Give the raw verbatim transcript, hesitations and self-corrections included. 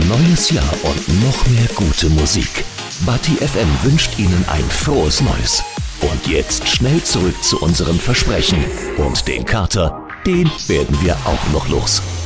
Neues Jahr und noch mehr gute Musik. Bati F M wünscht Ihnen ein frohes Neues. Und jetzt schnell zurück zu unserem Versprechen. Und den Kater, den werden wir auch noch los.